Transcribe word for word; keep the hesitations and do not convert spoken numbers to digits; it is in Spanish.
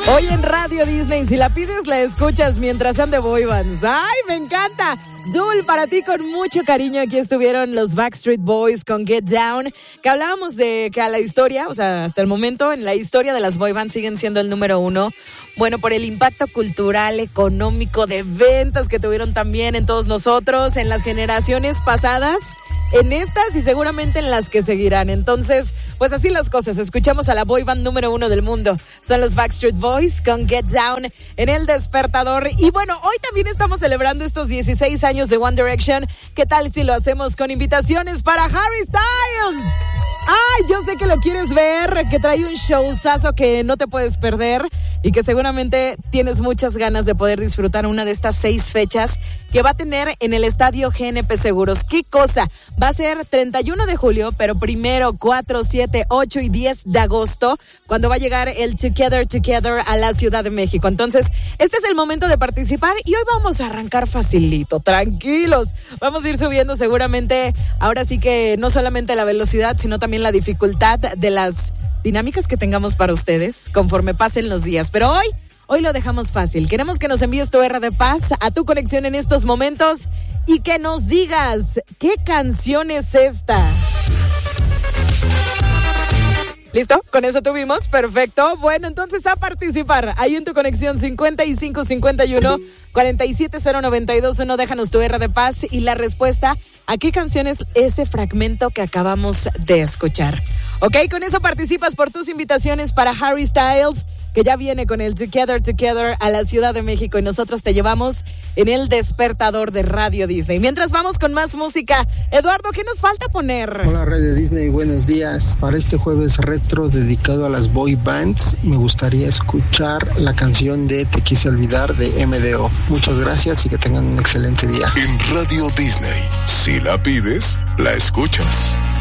Hoy en Radio Disney, si la pides, la escuchas mientras sean de boy bands. ¡Ay, me encanta! Dul, para ti con mucho cariño. Aquí estuvieron los Backstreet Boys con Get Down, que hablábamos de que a la historia, o sea, hasta el momento, en la historia de las boy bands siguen siendo el número uno. Bueno, por el impacto cultural, económico, de ventas que tuvieron también en todos nosotros, en las generaciones pasadas, en estas y seguramente en las que seguirán. Entonces, pues así las cosas. Escuchamos a la boy band número uno del mundo. Son los Backstreet Boys con Get Down en El Despertador. Y bueno, hoy también estamos celebrando estos dieciséis años de One Direction. ¿Qué tal si lo hacemos con invitaciones para Harry Styles? Ay, yo sé que lo quieres ver, que trae un showzazo que no te puedes perder y que seguramente tienes muchas ganas de poder disfrutar una de estas seis fechas que va a tener en el Estadio G N P Seguros. ¿Qué cosa? Va a ser treinta y uno de julio, pero primero, cuatro, siete, ocho y diez de agosto, cuando va a llegar el Together Together a la Ciudad de México. Entonces, este es el momento de participar y hoy vamos a arrancar facilito, tranquilos. Vamos a ir subiendo seguramente, ahora sí que no solamente la velocidad, sino también la dificultad de las dinámicas que tengamos para ustedes conforme pasen los días. Pero hoy, hoy lo dejamos fácil. Queremos que nos envíes tu R de paz a tu conexión en estos momentos y que nos digas qué canción es esta. ¿Listo? Con eso tuvimos. Perfecto. Bueno, entonces a participar. Ahí en tu conexión cincuenta y cinco cincuenta y uno cuarenta y siete cero noventa y dos uno. Déjanos tu R de paz y la respuesta a qué canción es ese fragmento que acabamos de escuchar. Ok, con eso participas por tus invitaciones para Harry Styles, que ya viene con el Together Together a la Ciudad de México y nosotros te llevamos en El Despertador de Radio Disney. Mientras vamos con más música, Eduardo, ¿qué nos falta poner? Hola Radio Disney, buenos días. Para este jueves retro dedicado a las boy bands, me gustaría escuchar la canción de Te Quise Olvidar de M D O. Muchas gracias y que tengan un excelente día. En Radio Disney, si la pides, la escuchas.